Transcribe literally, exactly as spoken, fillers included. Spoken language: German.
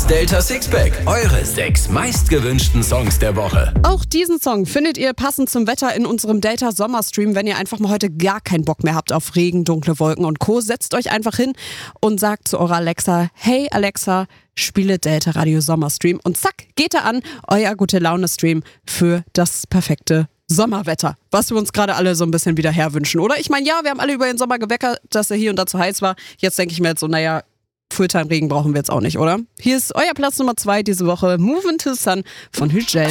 Das Delta Sixpack, eure sechs meistgewünschten Songs der Woche. Auch diesen Song findet ihr passend zum Wetter in unserem Delta Sommerstream. Wenn ihr einfach mal heute gar keinen Bock mehr habt auf Regen, dunkle Wolken und Co., setzt euch einfach hin und sagt zu eurer Alexa: Hey Alexa, spiele Delta Radio Sommerstream. Und zack, geht er an, euer Gute-Laune-Stream für das perfekte Sommerwetter, was wir uns gerade alle so ein bisschen wieder herwünschen, oder? Ich meine, ja, wir haben alle über den Sommer geweckert, dass er hier und da zu heiß war. Jetzt denke ich mir jetzt so, naja, Fulltime-Regen brauchen wir jetzt auch nicht, oder? Hier ist euer Platz Nummer zwei diese Woche, Move Into the Sun von Hügel.